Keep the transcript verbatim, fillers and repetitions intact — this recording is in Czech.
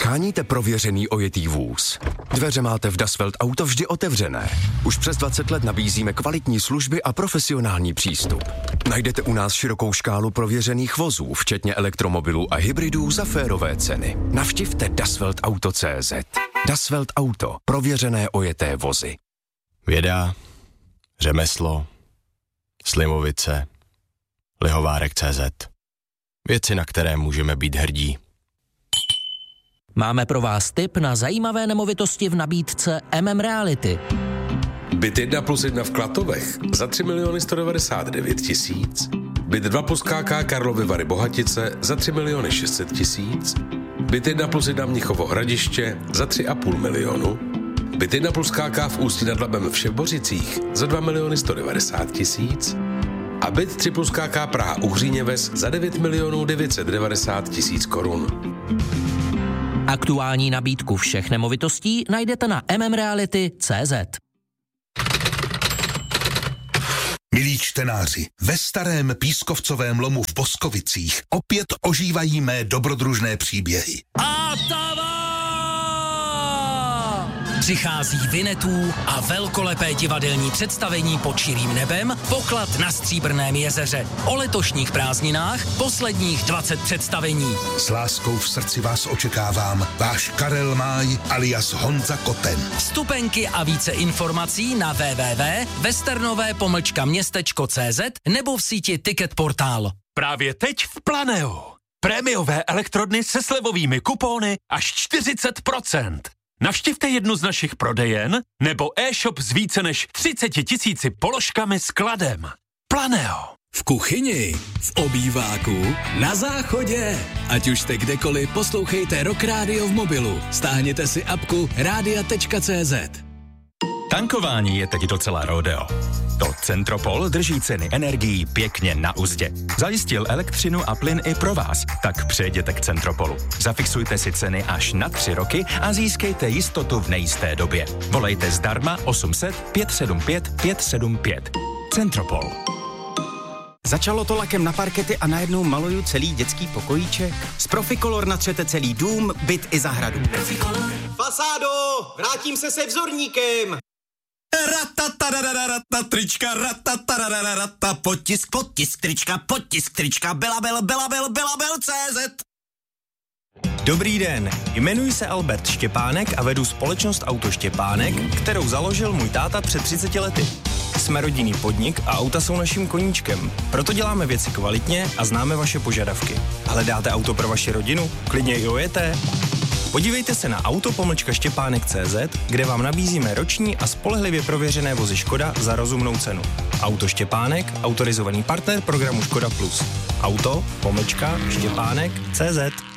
Sháníte prověřený ojetý vůz? Dveře máte v Dasvelt Auto vždy otevřené. Už přes dvacet let nabízíme kvalitní služby a profesionální přístup. Najdete u nás širokou škálu prověřených vozů, včetně elektromobilů a hybridů za férové ceny. Navštivte dasvelt auto tečka cé zet. Dasvelt Auto. Prověřené ojeté vozy. Věda, řemeslo, Slimovice, lihovárek tečka cé zet. Věci, na které můžeme být hrdí. Máme pro vás tip na zajímavé nemovitosti v nabídce M M Reality. Byt jedna plus jedna v Klatovech za tři miliony sto devadesát devět tisíc. Byt dva plus K K Karlovy Vary Bohatice za tři miliony šest set tisíc. Byt jedna plus jedna Mnichovo Hradiště za tři a půl milionu. Byt jedna plus K K v Ústí nad Labem v Ševbořicích za dva miliony sto devadesát tisíc. A byt tři plus K K Praha Uhříně Ves za devět milionů devět set devadesát tisíc korun. Aktuální nabídku všech nemovitostí najdete na m m reality tečka cé zet. Milí čtenáři, ve starém pískovcovém lomu v Boskovicích opět ožívají mé dobrodružné příběhy. Atava! Přichází Vinetů a velkolepé divadelní představení Pod širým nebem, Poklad na Stříbrném jezeře. O letošních prázdninách posledních dvacet představení. S láskou v srdci vás očekávám, váš Karel Máj alias Honza Koten. Vstupenky a více informací na w w w tečka westernové pomlčka městečko tečka cé zet nebo v síti Ticket Portál. Právě teď v Planeu. Prémiové elektrodny se slevovými kupóny až čtyřicet procent. Navštivte jednu z našich prodejen nebo e-shop s více než třiceti tisíci položkami s kladem. Planeo. V kuchyni, v obýváku, na záchodě. Ať už jste kdekoliv, poslouchejte Rock Radio v mobilu. Stáhněte si apku rádia tečka cé zet. Tankování je teď docela rodeo. To Centropol drží ceny energií pěkně na uzdě. Zajistil elektřinu a plyn i pro vás, tak přejděte k Centropolu. Zafixujte si ceny až na tři roky a získejte jistotu v nejisté době. Volejte zdarma osm set pět sedm pět pět sedm pět. Centropol. Začalo to lakem na parkety a najednou maluju celý dětský pokojíček. Z Proficolor natřete celý dům, byt i zahradu. Proficolor. Fasádo, vrátím se se vzorníkem. Ratataradararatata, trička, ratataradararatata, potisk, potisk, trička, potisk, trička, belabel, belabel, belabel, tečka cé zet. Dobrý den, jmenuji se Albert Štěpánek a vedu společnost Auto Štěpánek, kterou založil můj táta před třiceti lety. Jsme rodinný podnik a auta jsou naším koníčkem. Proto děláme věci kvalitně a známe vaše požadavky. Hledáte auto pro vaši rodinu? Klidně i ojeté? Podívejte se na auto pomlčka štěpánek tečka cé zet, kde vám nabízíme roční a spolehlivě prověřené vozy Škoda za rozumnou cenu. Auto Štěpánek, autorizovaný partner programu Škoda Plus. Auto pomlčka štěpánek tečka cé zet.